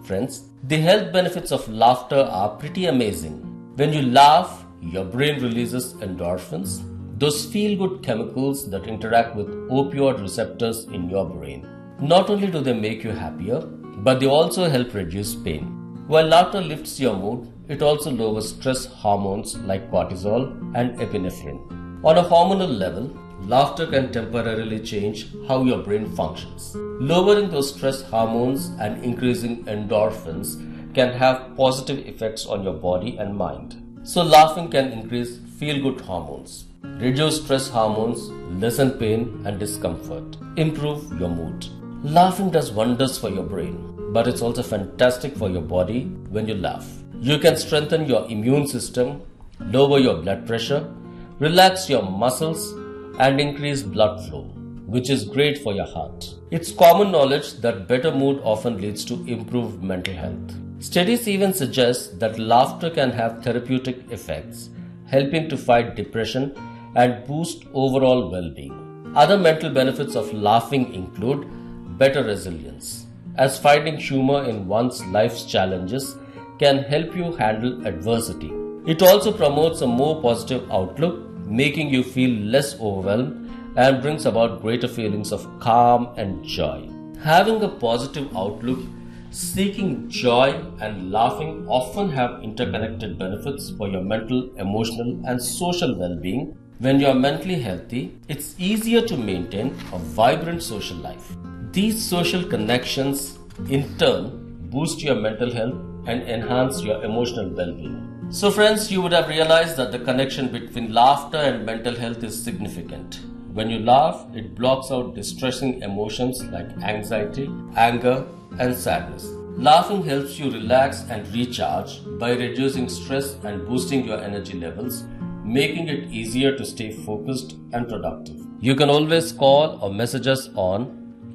Friends, the health benefits of laughter are pretty amazing. When you laugh, your brain releases endorphins, those feel-good chemicals that interact with opioid receptors in your brain. Not only do they make you happier, but they also help reduce pain. While laughter lifts your mood, it also lowers stress hormones like cortisol and epinephrine. On a hormonal level, laughter can temporarily change how your brain functions. Lowering those stress hormones and increasing endorphins can have positive effects on your body and mind. So laughing can increase feel-good hormones, reduce stress hormones, lessen pain and discomfort, improve your mood. Laughing does wonders for your brain, but it's also fantastic for your body when you laugh. You can strengthen your immune system, lower your blood pressure, relax your muscles, and increase blood flow, which is great for your heart. It's common knowledge that better mood often leads to improved mental health. Studies even suggest that laughter can have therapeutic effects, helping to fight depression and boost overall well-being. Other mental benefits of laughing include better resilience, as finding humor in one's life's challenges can help you handle adversity. It also promotes a more positive outlook, making you feel less overwhelmed and brings about greater feelings of calm and joy. Having a positive outlook, seeking joy and laughing often have interconnected benefits for your mental, emotional and social well-being. When you are mentally healthy, it's easier to maintain a vibrant social life. These social connections in turn boost your mental health and enhance your emotional well-being. So friends, you would have realized that the connection between laughter and mental health is significant. When you laugh, it blocks out distressing emotions like anxiety, anger, and sadness. Laughing helps you relax and recharge by reducing stress and boosting your energy levels, making it easier to stay focused and productive. You can always call or message us on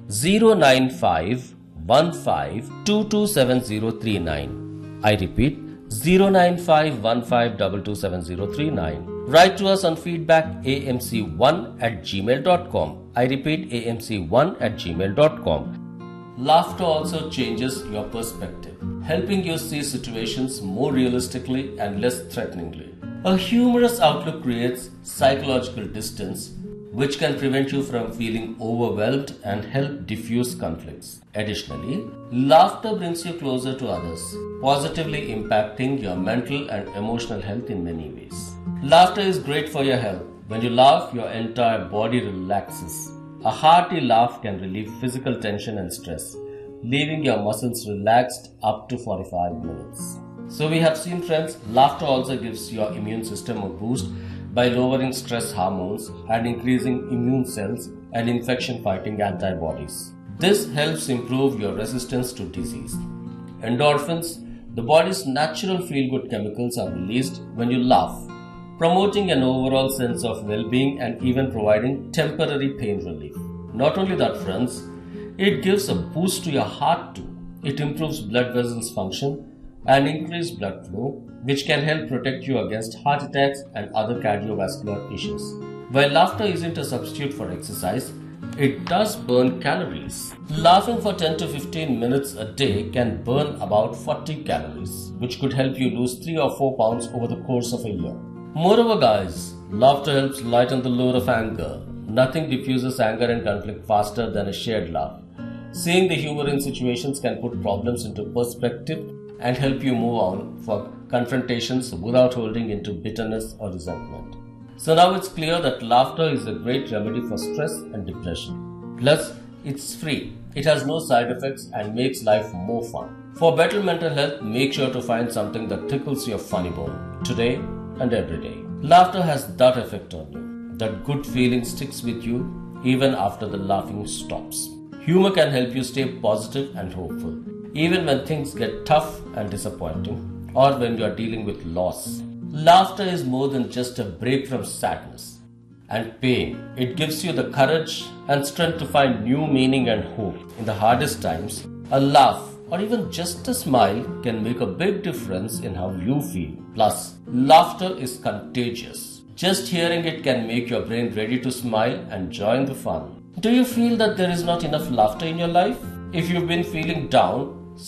095 15 227039. I repeat, 09515227039. Write to us on feedbackamc1@gmail.com. I repeat, amc1@gmail.com. Laughter also changes your perspective, helping you see situations more realistically and less threateningly. A humorous outlook creates psychological distance, which can prevent you from feeling overwhelmed and help diffuse conflicts. Additionally, laughter brings you closer to others, positively impacting your mental and emotional health in many ways. Laughter is great for your health. When you laugh, your entire body relaxes. A hearty laugh can relieve physical tension and stress, leaving your muscles relaxed up to 45 minutes. So we have seen, friends, laughter also gives your immune system a boost by lowering stress hormones and increasing immune cells and infection-fighting antibodies. This helps improve your resistance to disease. Endorphins, the body's natural feel-good chemicals, are released when you laugh, promoting an overall sense of well-being and even providing temporary pain relief. Not only that, friends, it gives a boost to your heart too. It improves blood vessels function and increase blood flow, which can help protect you against heart attacks and other cardiovascular issues. While laughter isn't a substitute for exercise, it does burn calories. Laughing for 10 to 15 minutes a day can burn about 40 calories, which could help you lose 3 or 4 pounds over the course of a year. Moreover, guys, laughter helps lighten the load of anger. Nothing diffuses anger and conflict faster than a shared laugh. Seeing the humor in situations can put problems into perspective and help you move on for confrontations without holding into bitterness or resentment. So now it's clear that laughter is a great remedy for stress and depression. Plus, it's free. It has no side effects and makes life more fun. For better mental health, make sure to find something that tickles your funny bone today and every day. Laughter has that effect on you. That good feeling sticks with you even after the laughing stops. Humor can help you stay positive and hopeful, even when things get tough and disappointing, or when you are dealing with loss. Laughter is more than just a break from sadness and pain. It gives you the courage and strength to find new meaning and hope. In the hardest times, a laugh or even just a smile can make a big difference in how you feel. Plus, laughter is contagious. Just hearing it can make your brain ready to smile and join the fun. Do you feel that there is not enough laughter in your life? If you've been feeling down,